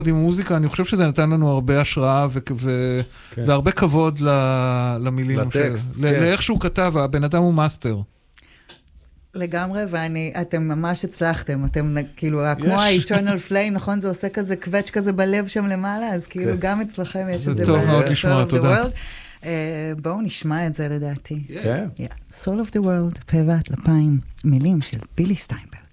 עם מוזיקה, אני חושב שזה נתן לנו הרבה השראה והרבה כבוד למילים. לטקסט. לאיך שהוא כתב, הבן אדם הוא מאסטר. לגמרי, ואתם ממש הצלחתם, אתם כאילו, כמו ה-Eternal Flame, נכון? זה עושה כזה קווץ' כזה בלב שם למעלה, אז כאילו גם אצלכם יש את זה. זה טוב מאוד לשמוע, תודה. בואו נשמע את זה לדעתי. כן. Soul of the World, פה וטלפיים, מילים של בילי סטיינברג.